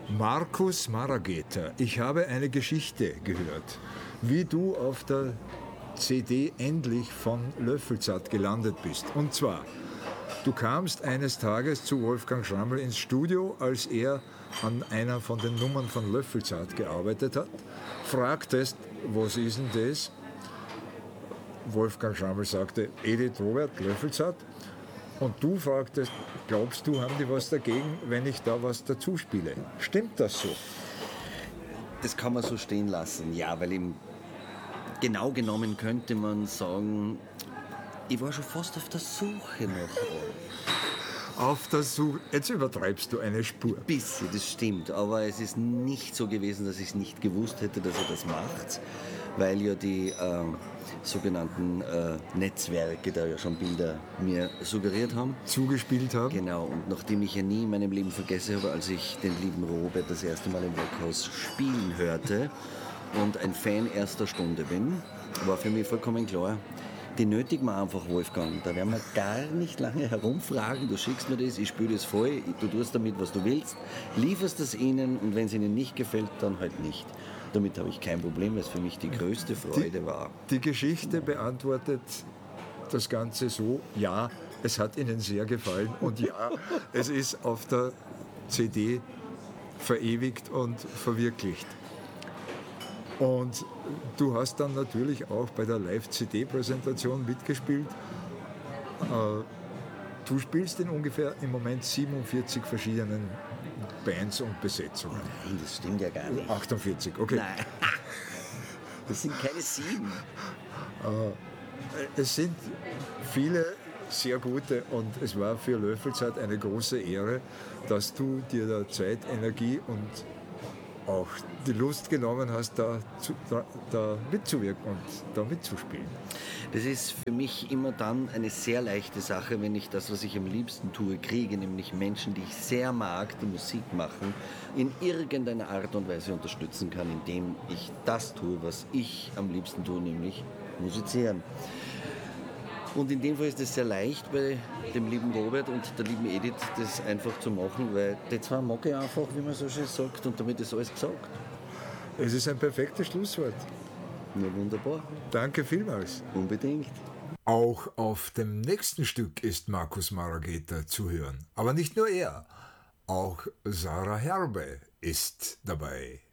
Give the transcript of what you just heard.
Markus Marageter, ich habe eine Geschichte gehört, wie du auf der CD endlich von Löffelzart gelandet bist. Und zwar, du kamst eines Tages zu Wolfgang Schramml ins Studio, als er an einer von den Nummern von Löffelzart gearbeitet hat, fragtest, was ist denn das? Wolfgang Schramml sagte, Edith Robert, Löffelzart. Und du fragtest, glaubst du, haben die was dagegen, wenn ich da was dazu spiele? Stimmt das so? Das kann man so stehen lassen, ja, weil genau genommen könnte man sagen, ich war schon fast auf der Suche nach Auf der Suche, jetzt übertreibst du eine Spur. Ein bisschen, das stimmt, aber es ist nicht so gewesen, dass ich es nicht gewusst hätte, dass er das macht, weil ja die sogenannten Netzwerke da ja schon Bilder mir suggeriert haben. Zugespielt haben? Genau, und nachdem ich ja nie in meinem Leben vergessen habe, als ich den lieben Robert das erste Mal im Workhouse spielen hörte und ein Fan erster Stunde bin, war für mich vollkommen klar, die nötigen wir einfach, Wolfgang. Da werden wir gar nicht lange herumfragen. Du schickst mir das, ich spiele das voll, du tust damit, was du willst, lieferst das ihnen und wenn es ihnen nicht gefällt, dann halt nicht. Damit habe ich kein Problem, weil es für mich die größte Freude war. Die Geschichte beantwortet das Ganze so, ja, es hat ihnen sehr gefallen und ja, es ist auf der CD verewigt und verwirklicht. Und du hast dann natürlich auch bei der Live-CD-Präsentation mitgespielt. Du spielst in ungefähr im Moment 47 verschiedenen Bands und Besetzungen. Nein, das stimmt ja gar nicht. 48, okay. Nein, das sind keine 7. Es sind viele sehr gute und es war für Löffelzart eine große Ehre, dass du dir da Zeit, Energie und auch die Lust genommen hast, da mitzuwirken und da mitzuspielen. Das ist für mich immer dann eine sehr leichte Sache, wenn ich das, was ich am liebsten tue, kriege, nämlich Menschen, die ich sehr mag, die Musik machen, in irgendeiner Art und Weise unterstützen kann, indem ich das tue, was ich am liebsten tue, nämlich musizieren. Und in dem Fall ist es sehr leicht, bei dem lieben Robert und der lieben Edith das einfach zu machen, weil die zwei mag ich einfach, wie man so schön sagt, und damit ist alles gesagt. Es ist ein perfektes Schlusswort. Na wunderbar. Danke vielmals. Unbedingt. Auch auf dem nächsten Stück ist Markus Marageter zu hören. Aber nicht nur er, auch Sarah Herbe ist dabei.